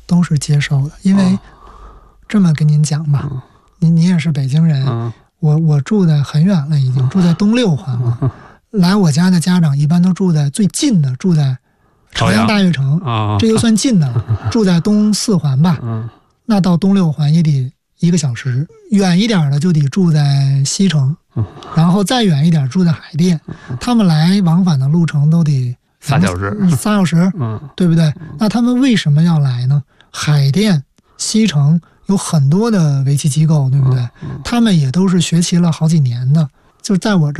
都是接受的，因为这么跟您讲吧，你也是北京人，我住的很远了，已经住在东六环了。来我家的家长一般都住在最近的，住在朝阳大悦城，这就算近的了。住在东四环吧，那到东六环也得1个小时。远一点的就得住在西城，然后再远一点住在海淀。他们来往返的路程都得 3小时 ，3小时，对不对？那他们为什么要来呢？海淀、西城有很多的围棋机构，对不对？他们也都是学习了好几年的，就在我这儿。